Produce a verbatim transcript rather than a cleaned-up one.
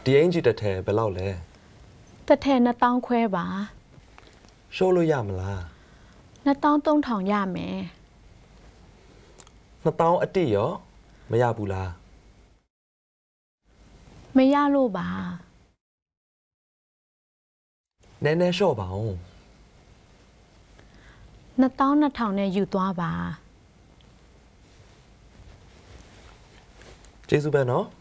ဒီအင်ဂျီတစ်ထည်ဘယ်လောက်လဲတစ်ထည်နှစ်တောင်းခွဲပါရှိုးလို့ရမလားနှစ်တောင်းသုံးထောင်ရမယ်နှစ်တောင်းအတိရောမရဘူးလားမရလို့ပါနည်းနည်းလျှော့ပါဦးနှစ်တောင်းနှစ်ထောင်နဲ့ယူသွားပါကျေးဇူးပဲနော်